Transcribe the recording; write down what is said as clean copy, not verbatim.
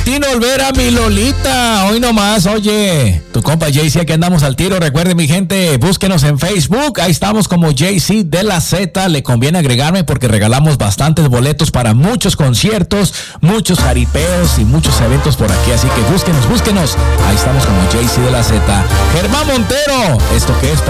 Valentino Olvera, mi Lolita. Hoy nomás, oye, tu compa JC, aquí andamos al tiro. Recuerden, mi gente, búsquenos en Facebook. Ahí estamos como JC de la Z. Le conviene agregarme porque regalamos bastantes boletos para muchos conciertos, muchos jaripeos y muchos eventos por aquí. Así que búsquenos. Ahí estamos como JC de la Z. Germán Montero, ¿esto qué es?